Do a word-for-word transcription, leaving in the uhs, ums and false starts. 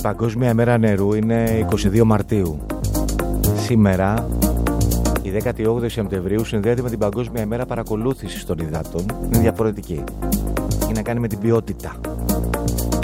Παγκόσμια ημέρα νερού είναι εικοστή δεύτερη Μαρτίου. Σήμερα, η δέκατη όγδοη Σεπτεμβρίου, συνδέεται με την Παγκόσμια ημέρα παρακολούθησης των υδάτων. Είναι διαφορετική. Έχει να κάνει με την ποιότητα.